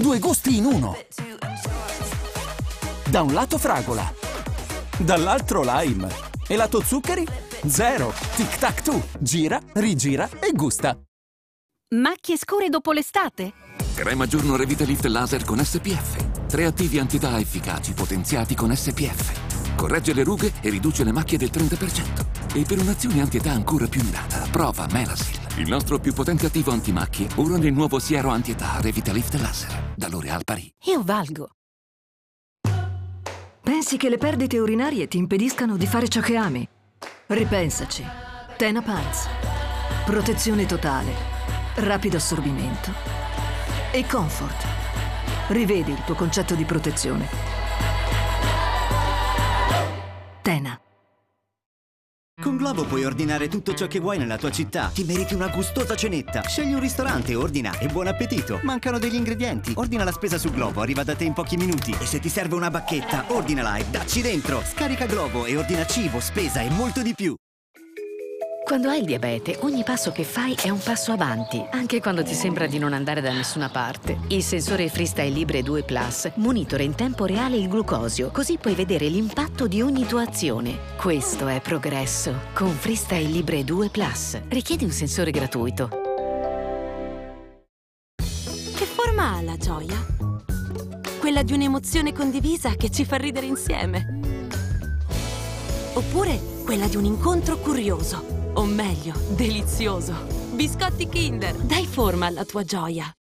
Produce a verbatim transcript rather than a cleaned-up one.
Due gusti in uno. Da un lato fragola, dall'altro lime. E lato zuccheri? Zero. Tic Tac Tu. Gira, rigira e gusta. Macchie scure dopo l'estate? Crema giorno Revitalift Laser con S P F. Tre attivi antietà efficaci potenziati con S P F. Corregge le rughe e riduce le macchie del trenta per cento. E per un'azione antietà ancora più mirata, prova Melasil, il nostro più potente attivo antimacchie, ora nel nuovo siero antietà Revitalift Laser, da L'Oréal Paris. Io valgo. Pensi che le perdite urinarie ti impediscano di fare ciò che ami? Ripensaci. Tena Pants. Protezione totale, rapido assorbimento e comfort. Rivedi il tuo concetto di protezione. Tena. Con Glovo puoi ordinare tutto ciò che vuoi nella tua città. Ti meriti una gustosa cenetta. Scegli un ristorante, ordina e buon appetito. Mancano degli ingredienti. Ordina la spesa su Glovo, arriva da te in pochi minuti. E se ti serve una bacchetta, ordinala e dacci dentro. Scarica Glovo e ordina cibo, spesa e molto di più. Quando hai il diabete, ogni passo che fai è un passo avanti, anche quando ti sembra di non andare da nessuna parte. Il sensore Freestyle Libre due Plus monitora in tempo reale il glucosio, così puoi vedere l'impatto di ogni tua azione. Questo è progresso. Con Freestyle Libre due Plus. Richiedi un sensore gratuito. Che forma ha la gioia? Quella di un'emozione condivisa che ci fa ridere insieme. Oppure quella di un incontro curioso. O meglio, delizioso. Biscotti Kinder, dai forma alla tua gioia.